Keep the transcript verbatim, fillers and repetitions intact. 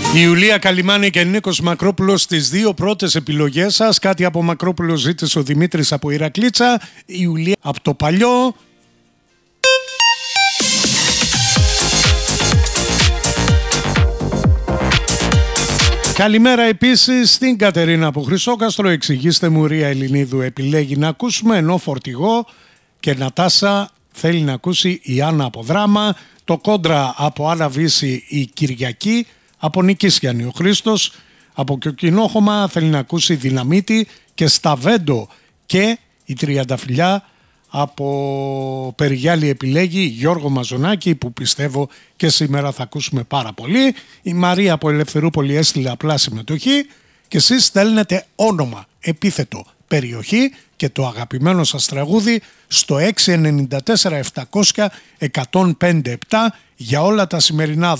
Η Ιουλία Καλιμάνη και Νίκος Μακρόπουλος στις δύο πρώτες επιλογές σας. Κάτι από Μακρόπουλο ζήτησε ο Δημήτρης από Ηρακλήτσα. Η Ιουλία από το παλιό. Καλημέρα επίσης στην Κατερίνα από Χρυσόκαστρο. Εξηγήστε μου, Ρία Ελληνίδου επιλέγει να ακούσουμε, ενώ Φορτηγό και Νατάσα θέλει να ακούσει η Άννα από Δράμα. Το Κόντρα από Άλλα Βύση η Κυριακή. Από Νικήσιανη ο Χρήστος. Από Κοκκινόχωμα θέλει να ακούσει Δυναμίτη και Σταβέντο και η Τριανταφυλιά. Από Περιγιάλη επιλέγει Γιώργο Μαζονάκη, που πιστεύω και σήμερα θα ακούσουμε πάρα πολύ. Η Μαρία από Ελευθερούπολη έστειλε απλά συμμετοχή και εσείς στέλνετε όνομα, επίθετο, περιοχή και το αγαπημένο σας τραγούδι στο έξι εννιά τέσσερα επτακόσια εκατόν πέντε επτά για όλα τα σημερινά